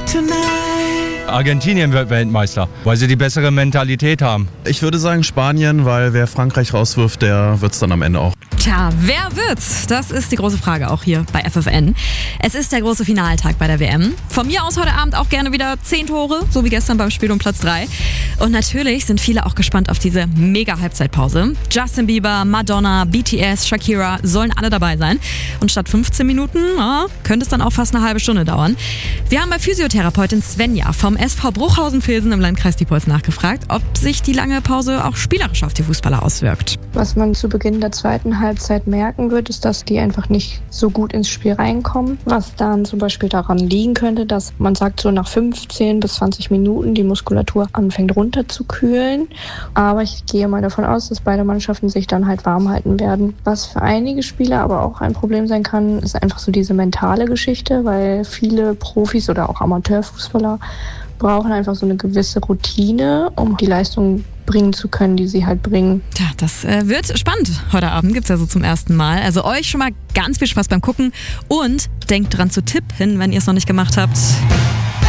Argentinien wird Weltmeister, weil sie die bessere Mentalität haben. Ich würde sagen Spanien, weil wer Frankreich rauswirft, der wird's dann am Ende auch. Tja, wer wird's? Das ist die große Frage auch hier bei FFN. Es ist der große Finaltag bei der WM. Von mir aus heute Abend auch gerne wieder 10 Tore, so wie gestern beim Spiel um Platz 3. Und natürlich sind viele auch gespannt auf diese Mega-Halbzeitpause. Justin Bieber, Madonna, BTS, Shakira sollen alle dabei sein. Und statt 15 Minuten könnte es dann auch fast eine halbe Stunde dauern. Wir haben bei Physiotherapeutin Svenja vom SV Bruchhausen-Vilsen im Landkreis Diepholz nachgefragt, ob sich die lange Pause auch spielerisch auf die Fußballer auswirkt. Was man zu Beginn der zweiten Halbzeit merken wird, ist, dass die einfach nicht so gut ins Spiel reinkommen. Was dann zum Beispiel daran liegen könnte, dass man sagt, so nach 15 bis 20 Minuten die Muskulatur anfängt runterzukühlen. Aber ich gehe mal davon aus, dass beide Mannschaften sich dann halt warm halten werden. Was für einige Spieler aber auch ein Problem sein kann, ist einfach so diese mentale Geschichte, weil viele Profis oder auch Amateurfußballer brauchen einfach so eine gewisse Routine, um die Leistung bringen zu können, die sie halt bringen. Tja, das wird spannend. Heute Abend gibt's ja so zum ersten Mal. Also euch schon mal ganz viel Spaß beim Gucken und denkt dran zu tippen, wenn ihr es noch nicht gemacht habt.